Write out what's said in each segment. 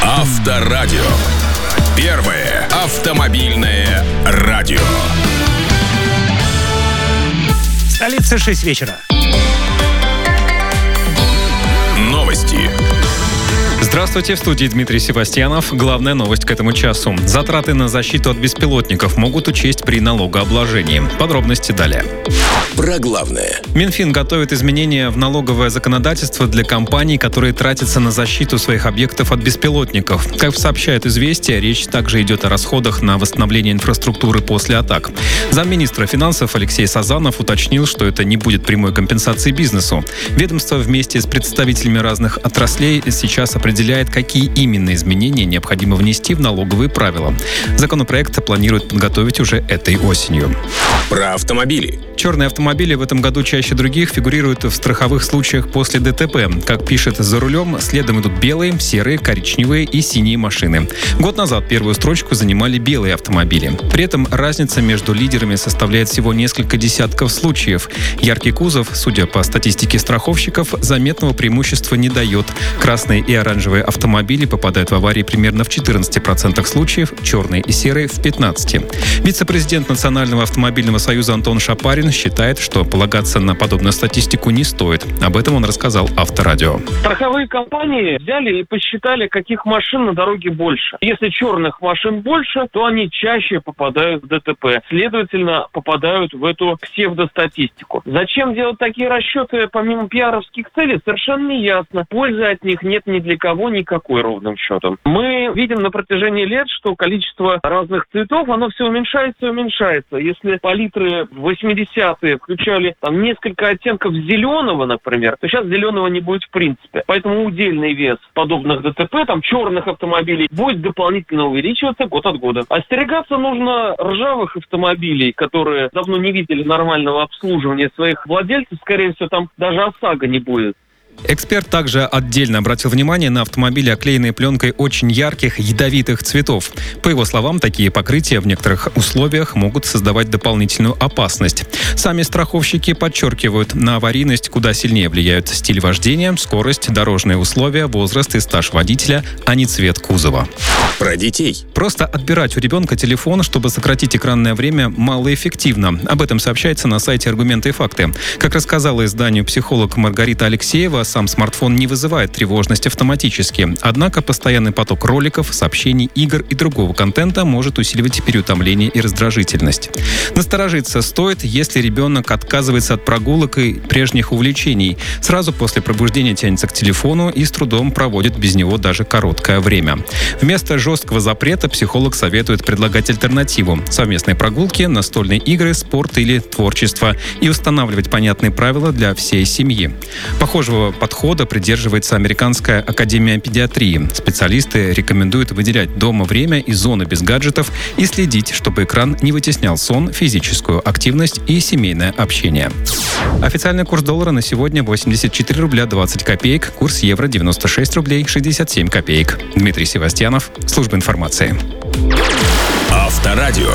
Авторадио. Первое автомобильное радио. В столице 6 вечера. Новости. Здравствуйте, в студии Дмитрий Севастьянов. Главная новость к этому часу. Затраты на защиту от беспилотников могут учесть при налогообложении. Подробности далее. Про главное. Минфин готовит изменения в налоговое законодательство для компаний, которые тратятся на защиту своих объектов от беспилотников. Как сообщает «Известия», речь также идет о расходах на восстановление инфраструктуры после атак. Замминистра финансов Алексей Сазанов уточнил, что это не будет прямой компенсацией бизнесу. Ведомство вместе с представителями разных отраслей сейчас определяет, какие именно изменения необходимо внести в налоговые правила. Законопроект планируют подготовить уже этой осенью. Про автомобили. Черные автомобили в этом году чаще других фигурируют в страховых случаях после ДТП. Как пишет «За рулем», следом идут белые, серые, коричневые и синие машины. Год назад первую строчку занимали белые автомобили. При этом разница между лидерами составляет всего несколько десятков случаев. Яркий кузов, судя по статистике страховщиков, заметного преимущества не дает. Красные и оранжевые автомобили попадают в аварии примерно в 14% случаев, черные и серые в 15%. Вице-президент Национального автомобильного союза Антон Шапарин считает, что полагаться на подобную статистику не стоит. Об этом он рассказал Авторадио. Страховые компании взяли и посчитали, каких машин на дороге больше. Если черных машин больше, то они чаще попадают в ДТП. Следовательно, попадают в эту псевдостатистику. Зачем делать такие расчеты помимо пиаровских целей, совершенно не ясно. Пользы от них нет ни для кого никакой, ровным счетом. Мы видим на протяжении лет, что количество разных цветов, оно все уменьшается и уменьшается. Если палитры в 80-е включали там несколько оттенков зеленого, например, то сейчас зеленого не будет в принципе. Поэтому удельный вес подобных ДТП, там черных автомобилей, будет дополнительно увеличиваться год от года. Остерегаться нужно ржавых автомобилей, которые давно не видели нормального обслуживания своих владельцев. Скорее всего, там даже ОСАГО не будет. Эксперт также отдельно обратил внимание на автомобили, оклеенные пленкой очень ярких, ядовитых цветов. По его словам, такие покрытия в некоторых условиях могут создавать дополнительную опасность. Сами страховщики подчеркивают, на аварийность куда сильнее влияют стиль вождения, скорость, дорожные условия, возраст и стаж водителя, а не цвет кузова. Про детей. Просто отбирать у ребенка телефон, чтобы сократить экранное время, малоэффективно. Об этом сообщается на сайте «Аргументы и факты». Как рассказала изданию психолог Маргарита Алексеева, сам смартфон не вызывает тревожность автоматически. Однако постоянный поток роликов, сообщений, игр и другого контента может усиливать переутомление и раздражительность. Насторожиться стоит, если ребенок отказывается от прогулок и прежних увлечений. Сразу после пробуждения тянется к телефону и с трудом проводит без него даже короткое время. Вместо жесткого запрета психолог советует предлагать альтернативу: совместные прогулки, настольные игры, спорт или творчество, и устанавливать понятные правила для всей семьи. Похожего подхода придерживается Американская академия педиатрии. Специалисты рекомендуют выделять дома время и зоны без гаджетов и следить, чтобы экран не вытеснял сон, физическую активность и семейное общение. Официальный курс доллара на сегодня 84 рубля 20 копеек, курс евро 96 рублей 67 копеек. Дмитрий Севастьянов, служба информации. Авторадио.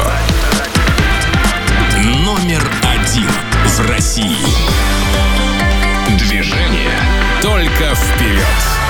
Номер один в России. Движение только вперед.